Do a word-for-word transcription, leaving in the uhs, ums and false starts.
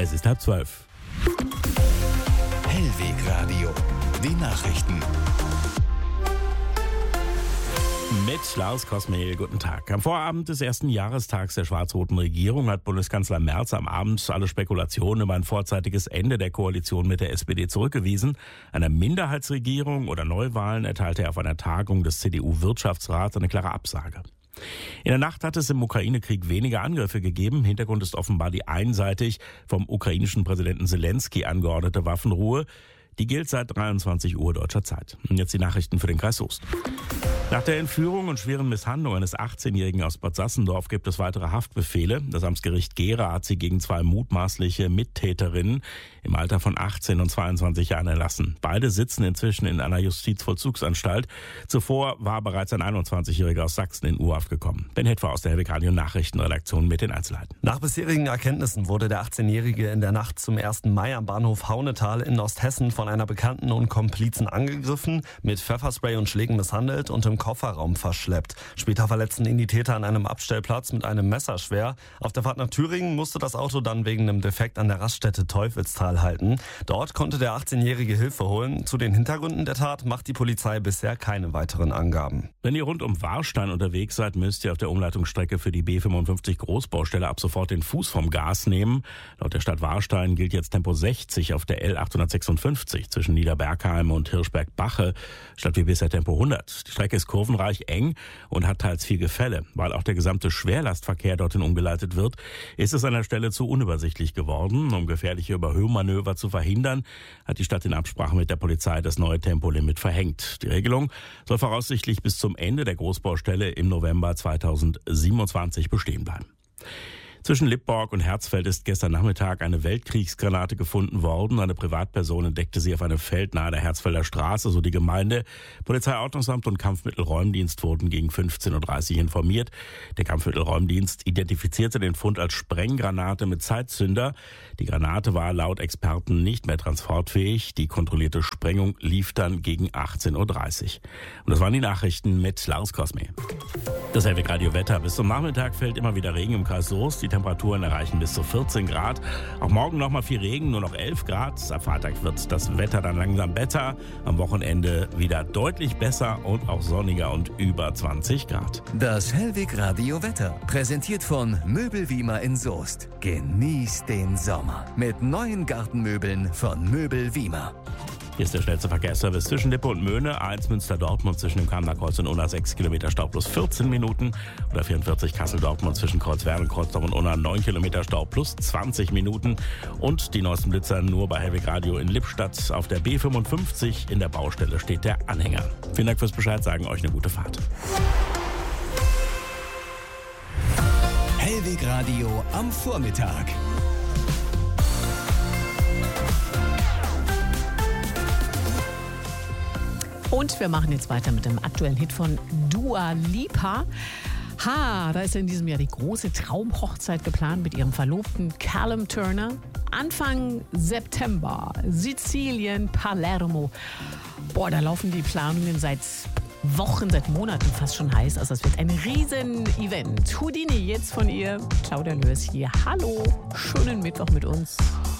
Es ist halb zwölf. Hellwegradio, die Nachrichten. Mit Lars Kosmehl, guten Tag. Am Vorabend des ersten Jahrestags der schwarz-roten Regierung hat Bundeskanzler Merz am Abend alle Spekulationen über ein vorzeitiges Ende der Koalition mit der S P D zurückgewiesen. Einer Minderheitsregierung oder Neuwahlen erteilte er auf einer Tagung des C D U-Wirtschaftsrats eine klare Absage. In der Nacht hat es im Ukraine-Krieg weniger Angriffe gegeben. Hintergrund ist offenbar die einseitig vom ukrainischen Präsidenten Zelensky angeordnete Waffenruhe. Die gilt seit dreiundzwanzig Uhr deutscher Zeit. Und jetzt die Nachrichten für den Kreis Soest. Nach der Entführung und schweren Misshandlung eines achtzehnjährigen aus Bad Sassendorf gibt es weitere Haftbefehle. Das Amtsgericht Gera hat sie gegen zwei mutmaßliche Mittäterinnen im Alter von achtzehn und zweiundzwanzig Jahren erlassen. Beide sitzen inzwischen in einer Justizvollzugsanstalt. Zuvor war bereits ein einundzwanzigjähriger aus Sachsen in U-Haft gekommen. Ben Hetfer aus der Hellwegradio Nachrichtenredaktion mit den Einzelheiten. Nach bisherigen Erkenntnissen wurde der achtzehnjährige in der Nacht zum ersten Mai am Bahnhof Haunetal in Osthessen von einer Bekannten und Komplizen angegriffen, mit Pfefferspray und Schlägen misshandelt und im Kofferraum verschleppt. Später verletzten ihn die Täter an einem Abstellplatz mit einem Messer schwer. Auf der Fahrt nach Thüringen musste das Auto dann wegen einem Defekt an der Raststätte Teufelstal halten. Dort konnte der achtzehnjährige Hilfe holen. Zu den Hintergründen der Tat macht die Polizei bisher keine weiteren Angaben. Wenn ihr rund um Warstein unterwegs seid, müsst ihr auf der Umleitungsstrecke für die B fünfundfünfzig Großbaustelle ab sofort den Fuß vom Gas nehmen. Laut der Stadt Warstein gilt jetzt Tempo sechzig auf der L achthundertsechsundfünfzig zwischen Niederbergheim und Hirschberg-Bache statt wie bisher Tempo hundert. Die Strecke ist kurvenreich, eng und hat teils viel Gefälle. Weil auch der gesamte Schwerlastverkehr dorthin umgeleitet wird, ist es an der Stelle zu unübersichtlich geworden. Um gefährliche Überhöhmanöver zu verhindern, hat die Stadt in Absprache mit der Polizei das neue Tempolimit verhängt. Die Regelung soll voraussichtlich bis zum Ende der Großbaustelle im November zweitausendsiebenundzwanzig bestehen bleiben. Zwischen Lippborg und Herzfeld ist gestern Nachmittag eine Weltkriegsgranate gefunden worden. Eine Privatperson entdeckte sie auf einem Feld nahe der Herzfelder Straße, so die Gemeinde. Polizeiordnungsamt und Kampfmittelräumdienst wurden gegen fünfzehn Uhr dreißig informiert. Der Kampfmittelräumdienst identifizierte den Fund als Sprenggranate mit Zeitzünder. Die Granate war laut Experten nicht mehr transportfähig. Die kontrollierte Sprengung lief dann gegen achtzehn Uhr dreißig. Und das waren die Nachrichten mit Lars Kosmehl. Das Hellwegradio Wetter. Bis zum Nachmittag fällt immer wieder Regen im Kreis Soest. Die Temperaturen erreichen bis zu vierzehn Grad. Auch morgen noch mal viel Regen, nur noch elf Grad. Ab Freitag wird das Wetter dann langsam besser. Am Wochenende wieder deutlich besser und auch sonniger und über zwanzig Grad. Das Hellwegradio Wetter, präsentiert von Möbelwiemer in Soest. Genießt den Sommer mit neuen Gartenmöbeln von Möbelwiemer. Hier ist der schnellste Verkehrsservice zwischen Lippe und Möhne. A eins Münster-Dortmund zwischen dem Kamener Kreuz und Unna sechs Kilometer Stau plus vierzehn Minuten. Oder vierundvierzig Kassel-Dortmund zwischen Kreuzwerden und Kreuzdorf und Unna neun Kilometer Stau plus zwanzig Minuten. Und die neuesten Blitzer nur bei Hellwegradio in Lippstadt. Auf der B fünfundfünfzig in der Baustelle steht der Anhänger. Vielen Dank fürs Bescheid sagen, euch eine gute Fahrt. Hellwegradio am Vormittag. Und wir machen jetzt weiter mit dem aktuellen Hit von Dua Lipa. Ha, da ist in diesem Jahr die große Traumhochzeit geplant mit ihrem Verlobten Callum Turner. Anfang September, Sizilien, Palermo. Boah, da laufen die Planungen seit Wochen, seit Monaten fast schon heiß. Also es wird ein Riesen-Event. Houdini jetzt von ihr. Ciao, der Lös hier. Hallo, schönen Mittwoch mit uns.